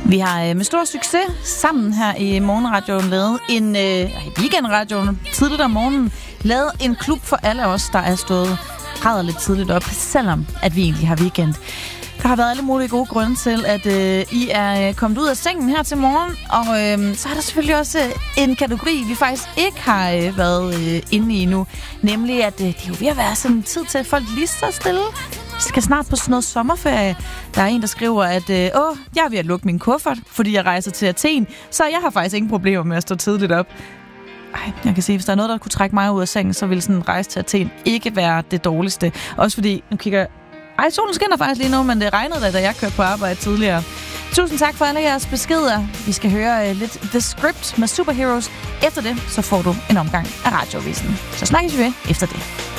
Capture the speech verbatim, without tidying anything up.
Vi har med stor succes sammen her i Morgenradioen lavet en, øh, i weekendradioen, tidligt om morgenen, lavet en klub for alle os, der er stået ræder lidt tidligt op, selvom at vi egentlig har weekend. Der har været alle mulige gode grunde til, at øh, I er kommet ud af sengen her til morgen, og øh, så er der selvfølgelig også en kategori, vi faktisk ikke har øh, været øh, inde i nu, nemlig at øh, det er jo ved at være sådan tid til, at folk lige står stille. Vi skal snart på sådan noget sommerferie. Der er en, der skriver, at øh, åh, jeg er ved at lukke min kuffert, fordi jeg rejser til Athen, så jeg har faktisk ingen problemer med at stå tidligt op. Ej, jeg kan sige, hvis der er noget, der kunne trække mig ud af sengen, så ville sådan en rejse til Athen ikke være det dårligste. Også fordi, nu kigger jeg... Ej, solen skinner faktisk lige nu, men det regnede da, da jeg kørte på arbejde tidligere. Tusind tak for alle jeres beskeder. Vi skal høre uh, lidt The Script med Superheroes. Efter det, så får du en omgang af Radioavisen. Så snakkes vi ved efter det.